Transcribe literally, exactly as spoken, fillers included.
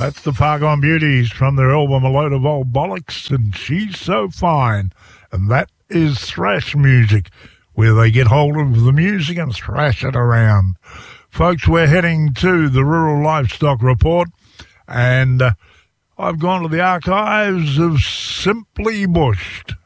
That's the Fargon Beauties from their album A Load of Old Bollocks and She's So Fine. And that is thrash music, where they get hold of the music and thrash it around. Folks, we're heading to the Rural Livestock Report, and uh, I've gone to the archives of Simply Bushed.